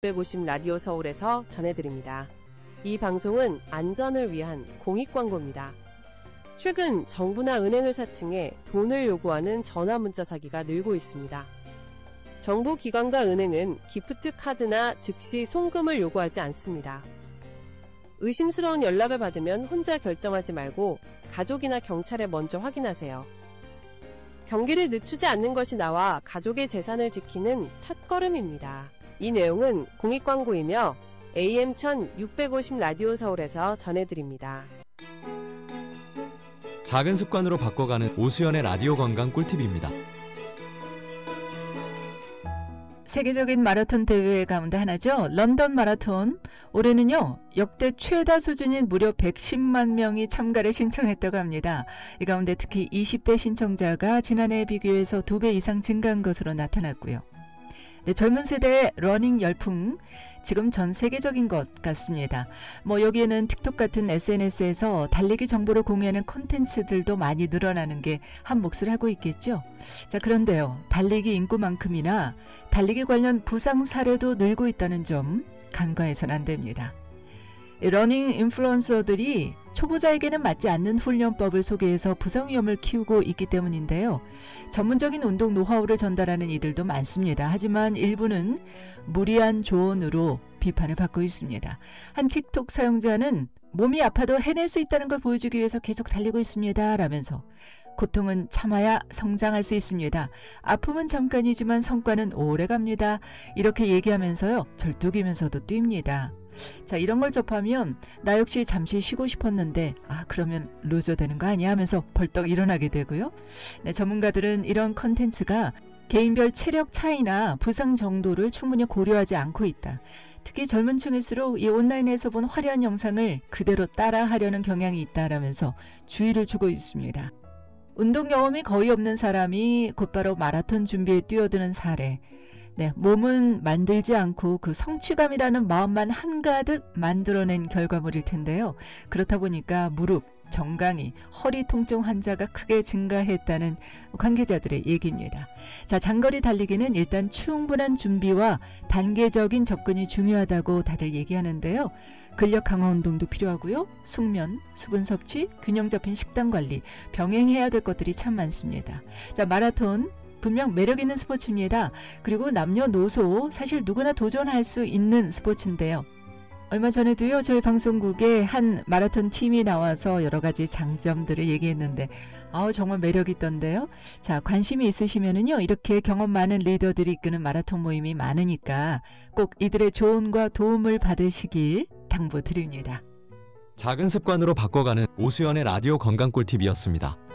650 라디오 서울에서 전해드립니다. 이 방송은 안전을 위한 공익광고입니다. 최근 정부나 은행을 사칭해 돈을 요구하는 전화문자 사기가 늘고 있습니다. 정부 기관과 은행은 기프트 카드나 즉시 송금을 요구하지 않습니다. 의심스러운 연락을 받으면 혼자 결정하지 말고 가족이나 경찰에 먼저 확인하세요. 경기를 늦추지 않는 것이 나와 가족의 재산을 지키는 첫걸음입니다. 이 내용은 공익광고이며 AM 1650 라디오 서울에서 전해드립니다. 작은 습관으로 바꿔가는 오수연의 라디오 건강 꿀팁입니다. 세계적인 마라톤 대회 가운데 하나죠. 런던 마라톤. 올해는요, 역대 최다 수준인 무려 110만 명이 참가를 신청했다고 합니다. 이 가운데 특히 20대 신청자가 지난해에 비교해서 2배 이상 증가한 것으로 나타났고요. 네, 젊은 세대의 러닝 열풍, 지금 전 세계적인 것 같습니다. 여기에는 틱톡 같은 SNS에서 달리기 정보를 공유하는 콘텐츠들도 많이 늘어나는 게 한 몫을 하고 있겠죠. 자, 그런데요, 달리기 인구만큼이나 달리기 관련 부상 사례도 늘고 있다는 점 간과해서는 안 됩니다. 러닝 인플루언서들이 초보자에게는 맞지 않는 훈련법을 소개해서 부상 위험을 키우고 있기 때문인데요. 전문적인 운동 노하우를 전달하는 이들도 많습니다. 하지만 일부는 무리한 조언으로 비판을 받고 있습니다. 한 틱톡 사용자는 몸이 아파도 해낼 수 있다는 걸 보여주기 위해서 계속 달리고 있습니다 라면서 고통은 참아야 성장할 수 있습니다. 아픔은 잠깐이지만 성과는 오래갑니다. 이렇게 얘기하면서요, 절뚝이면서도 뜁니다. 자, 이런 걸 접하면 나 역시 잠시 쉬고 싶었는데 그러면 루저 되는 거 아니야 하면서 벌떡 일어나게 되고요. 네, 전문가들은 이런 컨텐츠가 개인별 체력 차이나 부상 정도를 충분히 고려하지 않고 있다. 특히 젊은 층일수록 이 온라인에서 본 화려한 영상을 그대로 따라하려는 경향이 있다라면서 주의를 주고 있습니다. 운동 경험이 거의 없는 사람이 곧바로 마라톤 준비에 뛰어드는 사례. 네, 몸은 만들지 않고 그 성취감이라는 마음만 한가득 만들어낸 결과물일 텐데요. 그렇다 보니까 무릎, 정강이, 허리 통증 환자가 크게 증가했다는 관계자들의 얘기입니다. 자, 장거리 달리기는 일단 충분한 준비와 단계적인 접근이 중요하다고 다들 얘기하는데요. 근력 강화 운동도 필요하고요. 숙면, 수분 섭취, 균형 잡힌 식단 관리, 병행해야 될 것들이 참 많습니다. 자, 마라톤 분명 매력 있는 스포츠입니다. 그리고 남녀노소 사실 누구나 도전할 수 있는 스포츠인데요. 얼마 전에도요, 저희 방송국에 한 마라톤 팀이 나와서 여러 가지 장점들을 얘기했는데 정말 매력 있던데요. 자, 관심이 있으시면은요, 이렇게 경험 많은 리더들이 이끄는 마라톤 모임이 많으니까 꼭 이들의 조언과 도움을 받으시길 당부드립니다. 작은 습관으로 바꿔가는 오수연의 라디오 건강 꿀팁이었습니다.